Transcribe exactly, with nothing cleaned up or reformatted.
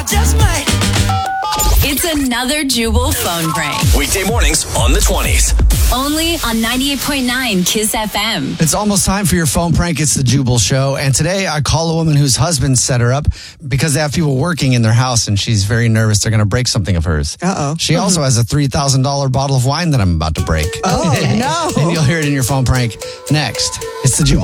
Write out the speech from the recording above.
just might. It's another Jubal phone prank. Weekday mornings on the twenties. Only on ninety-eight point nine Kiss F M. It's almost time for your phone prank. It's the Jubal Show. And today I call a woman whose husband set her up because they have people working in their house and she's very nervous they're going to break something of hers. Uh-oh. She also has a three thousand dollars bottle of wine that I'm about to break. Oh, no. And you'll hear it in your phone prank next. It's the Jubal